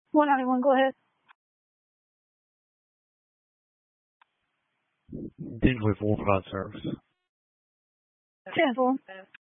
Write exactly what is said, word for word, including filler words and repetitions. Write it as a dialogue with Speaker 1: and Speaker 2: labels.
Speaker 1: one ninety-one, go ahead.
Speaker 2: ten twenty-four, provide service.
Speaker 1: ten four.